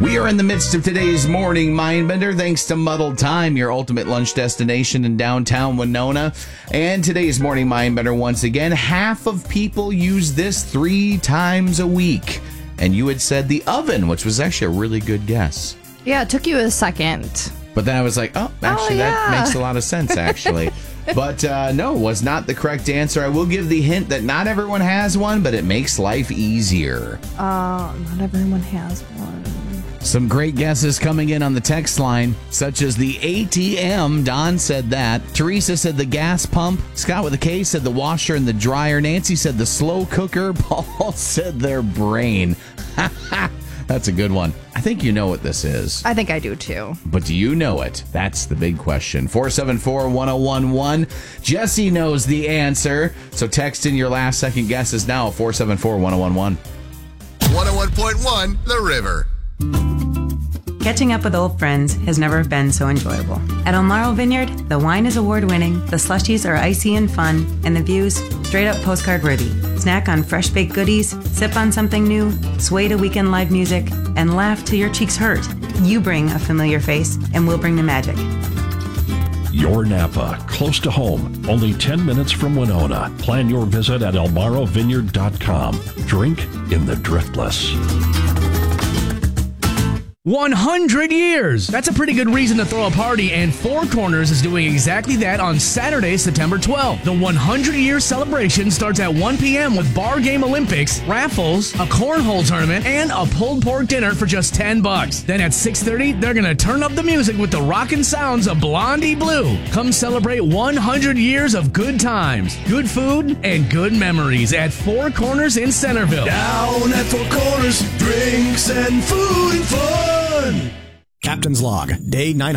We are in the midst of today's morning Mindbender, thanks to Muddled Time, your ultimate lunch destination in downtown Winona. And today's morning Mindbender, once again, half of people use this 3 times a week. And you had said the oven, which was actually a really good guess. Yeah, it took you a second. But then I was like, that makes a lot of sense, actually. But no, was not the correct answer. I will give the hint that not everyone has one, but it makes life easier. Not everyone has one. Some great guesses coming in on the text line, such as the ATM. Don said that. Teresa said the gas pump. Scott with a K said the washer and the dryer. Nancy said the slow cooker. Paul said their brain. That's a good one. I think you know what this is. I think I do too. But do you know it? That's the big question. 474-1011. Jesse knows the answer. So text in your last second guesses now. 474-1011. 101.1 The River. Catching up with old friends has never been so enjoyable. At Elmaro Vineyard, the wine is award-winning, the slushies are icy and fun, and the views straight-up postcard-worthy. Snack on fresh-baked goodies, sip on something new, sway to weekend live music, and laugh till your cheeks hurt. You bring a familiar face, and we'll bring the magic. Your Napa, close to home, only 10 minutes from Winona. Plan your visit at elmarovineyard.com. Drink in the driftless. 100 years! That's a pretty good reason to throw a party, and Four Corners is doing exactly that on Saturday, September 12th. The 100-year celebration starts at 1 p.m. with bar game Olympics, raffles, a cornhole tournament, and a pulled pork dinner for just $10. Then at 6:30, they're gonna turn up the music with the rockin' sounds of Blondie Blue. Come celebrate 100 years of good times, good food, and good memories at Four Corners in Centerville. Down at Four Corners, drinks and food and fun. Captain's Log, day 900.